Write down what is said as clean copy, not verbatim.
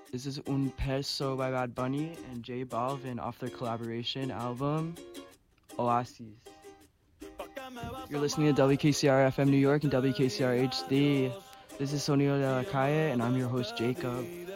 This is Un Peso by Bad Bunny and J Balvin off their collaboration album, Oasis. You're listening to WKCR FM New York and WKCR HD. This is Sonio de la Calle, and I'm your host, Jacob.